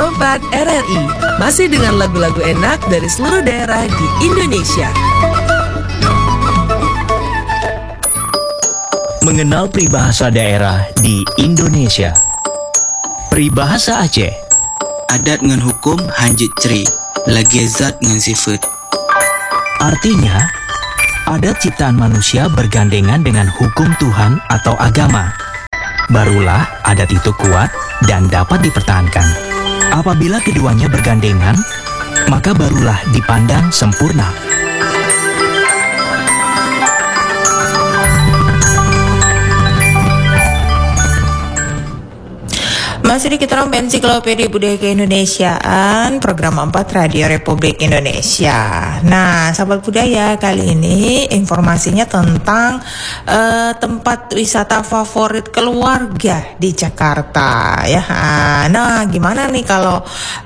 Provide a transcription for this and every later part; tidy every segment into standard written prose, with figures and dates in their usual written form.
104 RRI, masih dengan lagu-lagu enak dari seluruh daerah di Indonesia. Mengenal peribahasa daerah di Indonesia. Peribahasa Aceh. Adat ngan hukum hanjit ceri, lagi zat ngan sifat. Artinya, adat ciptaan manusia bergandengan dengan hukum Tuhan atau agama. Barulah adat itu kuat dan dapat dipertahankan. Apabila keduanya bergandengan, maka barulah dipandang sempurna. Masih di kita Ensiklopedia Budaya Keindonesiaan, program 4 Radio Republik Indonesia. Nah, sahabat budaya, kali ini informasinya tentang tempat wisata favorit keluarga di Jakarta ya. Nah, gimana nih kalau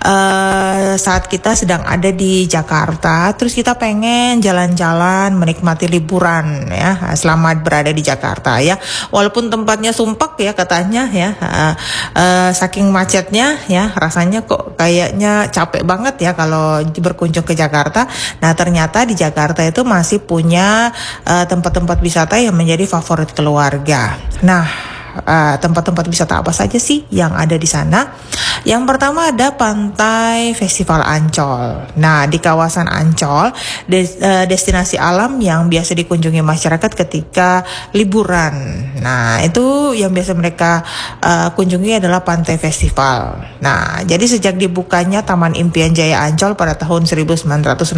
saat kita sedang ada di Jakarta, terus kita pengen jalan-jalan menikmati liburan ya, selamat berada di Jakarta ya. Walaupun tempatnya sumpek ya katanya ya. Saking macetnya ya, rasanya kok kayaknya capek banget ya kalau berkunjung ke Jakarta. Nah, ternyata di Jakarta itu masih punya tempat-tempat wisata yang menjadi favorit keluarga. Nah, tempat-tempat wisata apa saja sih yang ada di sana? Yang pertama ada Pantai Festival Ancol. Nah, di kawasan Ancol, destinasi alam yang biasa dikunjungi masyarakat ketika liburan. Nah, itu yang biasa mereka kunjungi adalah Pantai Festival. Nah, jadi sejak dibukanya Taman Impian Jaya Ancol pada tahun 1966,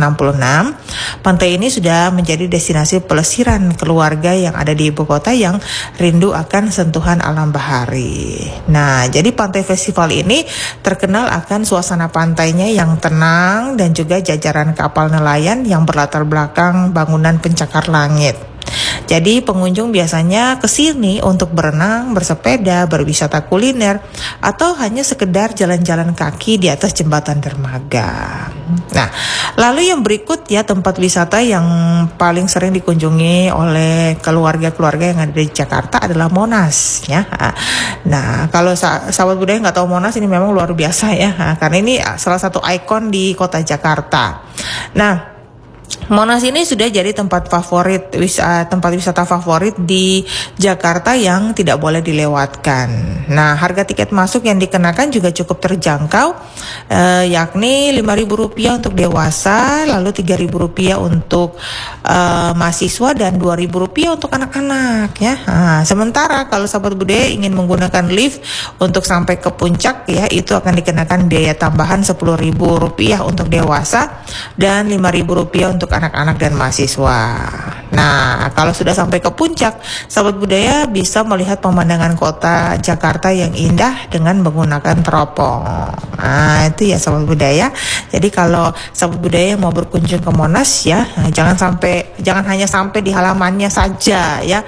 pantai ini sudah menjadi destinasi pelesiran keluarga yang ada di ibu kota yang rindu akan sentuhan alam bahari. Nah, jadi Pantai Festival ini terkenal akan suasana pantainya yang tenang dan juga jajaran kapal nelayan yang berlatar belakang bangunan pencakar langit. Jadi pengunjung biasanya ke sini untuk berenang, bersepeda, berwisata kuliner, atau hanya sekedar jalan-jalan kaki di atas jembatan dermaga. Nah, lalu yang berikut ya, tempat wisata yang paling sering dikunjungi oleh keluarga-keluarga yang ada di Jakarta adalah Monas ya. Nah, kalau sahabat budaya nggak tahu Monas, ini memang luar biasa ya, karena ini salah satu ikon di kota Jakarta. Nah, Monas ini sudah jadi tempat wisata favorit di Jakarta yang tidak boleh dilewatkan. Nah, harga tiket masuk yang dikenakan juga cukup terjangkau, yakni Rp5.000 untuk dewasa, lalu Rp3.000 untuk mahasiswa dan Rp2.000 untuk anak-anak ya. Nah, sementara kalau sahabat budaya ingin menggunakan lift untuk sampai ke puncak ya, itu akan dikenakan biaya tambahan Rp10.000 untuk dewasa dan Rp5.000 untuk anak-anak dan mahasiswa. Nah, kalau sudah sampai ke puncak, sahabat budaya bisa melihat pemandangan kota Jakarta yang indah dengan menggunakan teropong. Nah, itu ya sahabat budaya. Jadi kalau sahabat budaya mau berkunjung ke Monas ya, jangan hanya sampai di halamannya saja ya.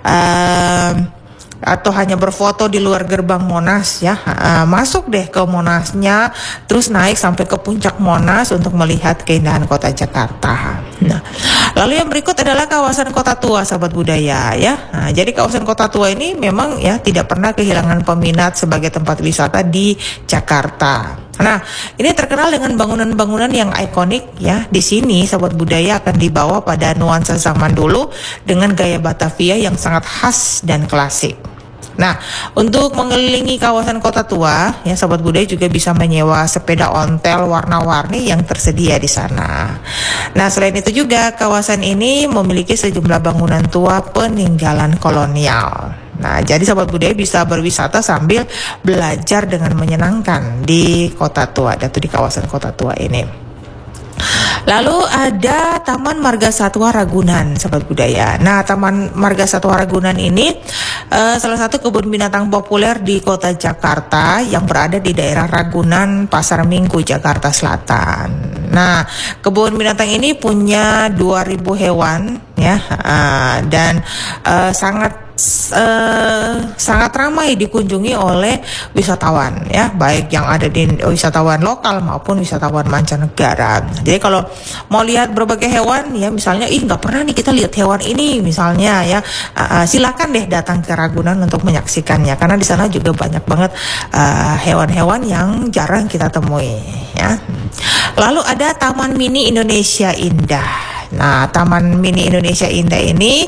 Atau hanya berfoto di luar gerbang Monas ya, masuk deh ke Monasnya, terus naik sampai ke puncak Monas untuk melihat keindahan kota Jakarta. Nah, lalu yang berikut adalah kawasan Kota Tua, sahabat budaya ya. Nah, jadi kawasan Kota Tua ini memang ya tidak pernah kehilangan peminat sebagai tempat wisata di Jakarta. Nah, ini terkenal dengan bangunan-bangunan yang ikonik ya. Di sini sahabat budaya akan dibawa pada nuansa zaman dulu dengan gaya Batavia yang sangat khas dan klasik. Nah, untuk mengelilingi kawasan Kota Tua, ya sahabat budaya juga bisa menyewa sepeda ontel warna-warni yang tersedia di sana. Nah, selain itu juga kawasan ini memiliki sejumlah bangunan tua peninggalan kolonial. Nah, jadi sahabat budaya bisa berwisata sambil belajar dengan menyenangkan di Kota Tua, atau di kawasan Kota Tua ini. Lalu ada Taman Marga Satwa Ragunan, sahabat budaya. Nah, Taman Marga Satwa Ragunan ini salah satu kebun binatang populer di kota Jakarta yang berada di daerah Ragunan, Pasar Minggu, Jakarta Selatan. Nah, kebun binatang ini punya 2.000 hewan ya, dan sangat sangat ramai dikunjungi oleh wisatawan ya, baik yang ada di wisatawan lokal maupun wisatawan mancanegara. Jadi kalau mau lihat berbagai hewan ya, misalnya nggak pernah nih kita lihat hewan ini misalnya ya, silakan deh datang ke Ragunan untuk menyaksikannya, karena di sana juga banyak banget hewan-hewan yang jarang kita temui ya. Lalu ada Taman Mini Indonesia Indah. Nah, Taman Mini Indonesia Indah ini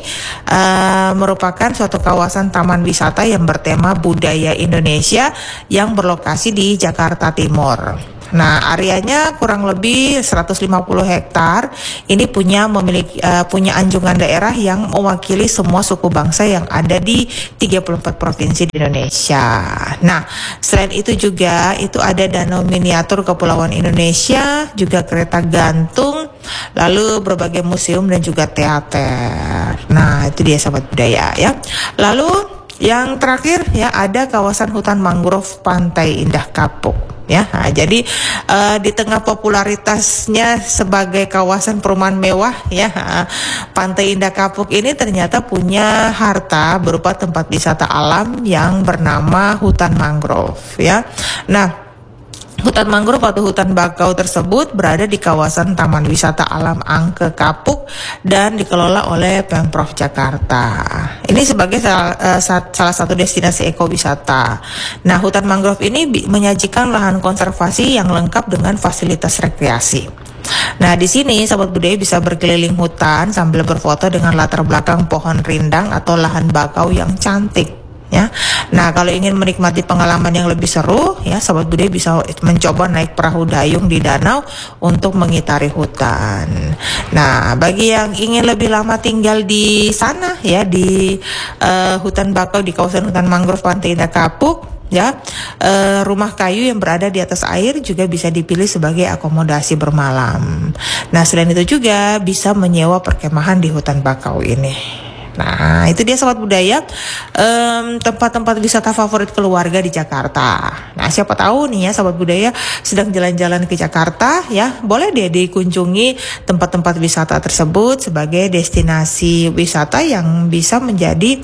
merupakan suatu kawasan taman wisata yang bertema budaya Indonesia yang berlokasi di Jakarta Timur. Nah, areanya kurang lebih 150 hektar. Ini punya anjungan daerah yang mewakili semua suku bangsa yang ada di 34 provinsi di Indonesia. Nah, selain itu juga itu ada danau miniatur Kepulauan Indonesia, juga kereta gantung, lalu berbagai museum dan juga teater. Nah, itu dia sahabat budaya ya. Lalu yang terakhir ya, ada kawasan hutan mangrove Pantai Indah Kapuk. Ya, nah, jadi di tengah popularitasnya sebagai kawasan perumahan mewah ya, Pantai Indah Kapuk ini ternyata punya harta berupa tempat wisata alam yang bernama hutan mangrove ya. Nah, hutan mangrove atau hutan bakau tersebut berada di kawasan Taman Wisata Alam Angke Kapuk dan dikelola oleh Pemprov Jakarta. Ini sebagai salah satu destinasi ekowisata. Nah, hutan mangrove ini menyajikan lahan konservasi yang lengkap dengan fasilitas rekreasi. Nah, di sini sahabat budaya bisa berkeliling hutan sambil berfoto dengan latar belakang pohon rindang atau lahan bakau yang cantik. Ya, nah kalau ingin menikmati pengalaman yang lebih seru, ya sahabat budaya bisa mencoba naik perahu dayung di danau untuk mengitari hutan. Nah, bagi yang ingin lebih lama tinggal di sana, ya di hutan bakau di kawasan hutan mangrove Pantai Indah Kapuk, ya rumah kayu yang berada di atas air juga bisa dipilih sebagai akomodasi bermalam. Nah, selain itu juga bisa menyewa perkemahan di hutan bakau ini. Nah, itu dia sahabat budaya, tempat-tempat wisata favorit keluarga di Jakarta. Nah, siapa tahu nih ya sahabat budaya sedang jalan-jalan ke Jakarta ya, boleh deh dikunjungi tempat-tempat wisata tersebut sebagai destinasi wisata yang bisa menjadi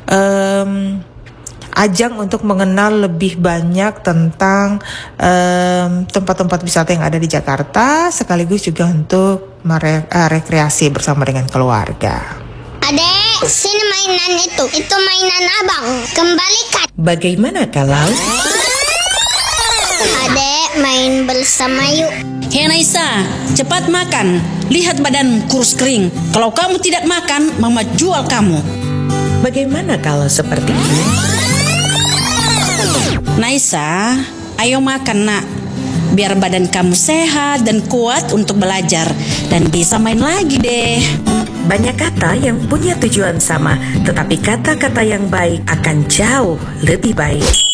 ajang untuk mengenal lebih banyak tentang tempat-tempat wisata yang ada di Jakarta, sekaligus juga untuk rekreasi bersama dengan keluarga. Adek, sini mainan itu mainan abang, kembalikan. Bagaimana kalau Adek, main bersama yuk. Hei Naisa, cepat makan. Lihat badan kurus kering. Kalau kamu tidak makan, mama jual kamu. bagaimana kalau seperti ini? Naisa, ayo makan nak. Biar badan kamu sehat dan kuat untuk belajar dan bisa main lagi deh. Banyak kata yang punya tujuan sama, tetapi kata-kata yang baik akan jauh lebih baik.